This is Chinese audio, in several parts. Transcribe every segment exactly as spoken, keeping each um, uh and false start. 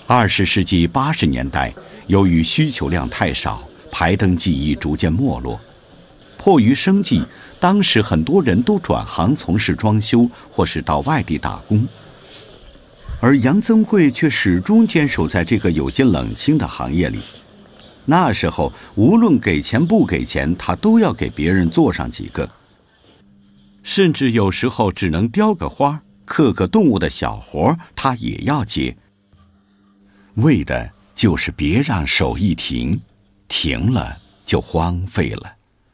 二十世纪八十年代，由于需求量太少，排灯技艺逐渐没落。迫于生计，当时很多人都转行从事装修，或是到外地打工。而杨增贵却始终坚守在这个有些冷清的行业里。那时候，无论给钱不给钱，他都要给别人做上几个，甚至有时候只能雕个花、刻个动物的小活，他也要接，为的就是别让手艺停，停了就荒废了。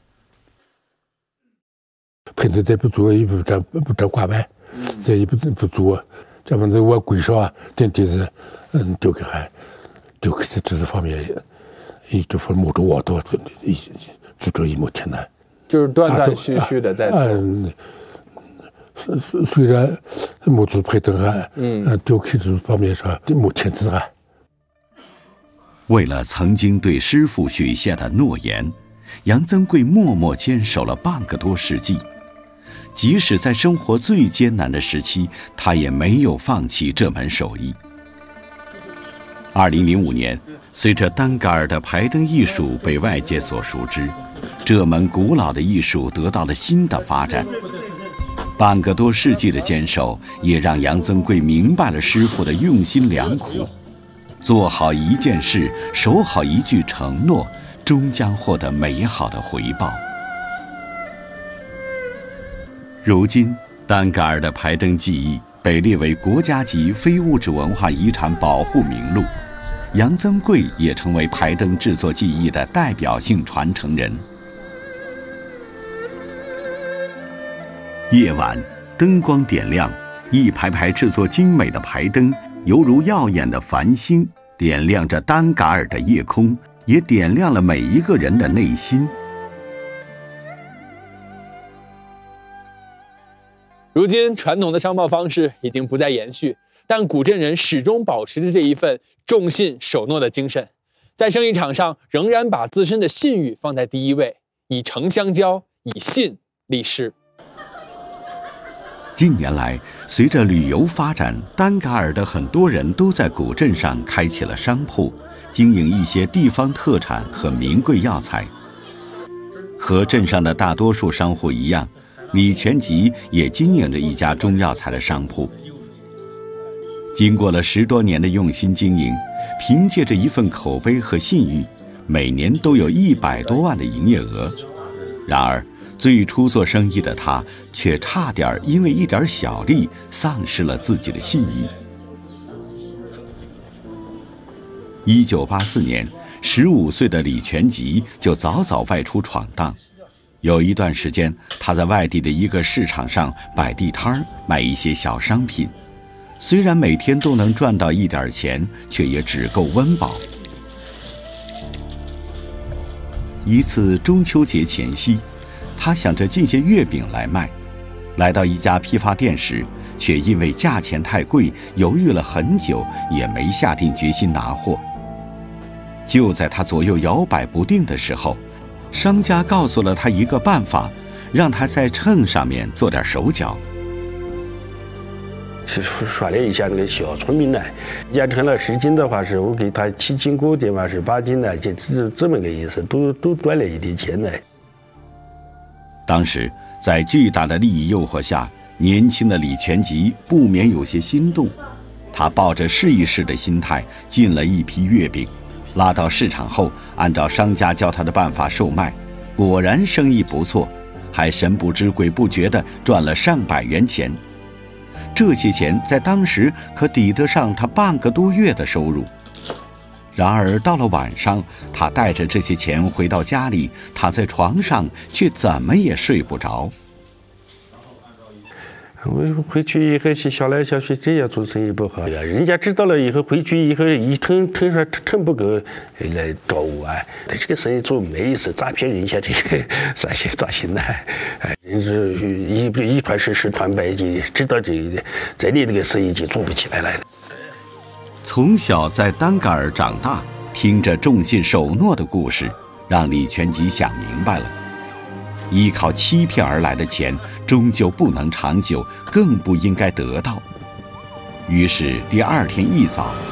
平时再不做也不挣不挣挂牌，这也不不做，这反正我归少啊，电电视，嗯，丢给还丢给这这方面，一这份某种我都真的一做做一毛钱难， 就是断断续续的在做。 嗯，虽然某做排灯还，嗯，丢给这方面上没钱之还。 为了曾经对师傅许下的诺言，杨增贵默默坚守了半个多世纪。即使在生活最艰难的时期，他也没有放弃这门手艺。二零零五年，随着丹嘎尔的排灯艺术被外界所熟知，这门古老的艺术得到了新的发展。半个多世纪的坚守，也让杨增贵明白了师傅的用心良苦。做好一件事，守好一句承诺，终将获得美好的回报。如今，丹嘎尔的排灯技艺被列为国家级非物质文化遗产保护名录，杨增贵也成为排灯制作技艺的代表性传承人。夜晚，灯光点亮，一排排制作精美的排灯，犹如耀眼的繁星，点亮着丹嘎尔的夜空，也点亮了每一个人的内心。 如今，传统的商贸方式已经不再延续，但古镇人始终保持着这一份重信守诺的精神，在生意场上仍然把自身的信誉放在第一位，以诚相交，以信立事。 近年来，随着旅游发展，丹嘎尔的很多人都在古镇上开起了商铺，经营一些地方特产和名贵药材。和镇上的大多数商户一样，李全吉也经营着一家中药材的商铺。经过了十多年的用心经营，凭借着一份口碑和信誉，每年都有一百多万的营业额。然而，最初做生意的他，却差点因为一点小利丧失了自己的信誉。一九八四年，十五岁的李全吉就早早外出闯荡。有一段时间，他在外地的一个市场上摆地摊儿，卖一些小商品。虽然每天都能赚到一点钱，却也只够温饱。一次中秋节前夕，他想着进些月饼来卖，来到一家批发店时，却因为价钱太贵，犹豫了很久，也没下定决心拿货。就在他左右摇摆不定的时候，商家告诉了他一个办法，让他在秤上面做点手脚。 是说了一下那个小聪明呢，压成了十斤的话，是我给他七斤锅的话是八斤呢，就这这么个意思，都都赚了一点钱呢。 当时在巨大的利益诱惑下，年轻的李全吉不免有些心动。他抱着试一试的心态进了一批月饼，拉到市场后，按照商家教他的办法售卖，果然生意不错，还神不知鬼不觉地赚了上百元钱。这些钱在当时可抵得上他半个多月的收入。然而到了晚上，他带着这些钱回到家里，躺在床上却怎么也睡不着。 我回去以后去想来想去，这样做生意不好呀。人家知道了以后，回去以后一称称说称不够来找我啊。他这个生意做没意思，诈骗人家这个咋行咋行呢？哎，人是一一传十，十传百，就知道这个这里这个生意就做不起来了。 从小在丹嘎尔长大，听着重信守诺的故事，让李全吉想明白了。依靠欺骗而来的钱，终究不能长久，更不应该得到。于是第二天一早，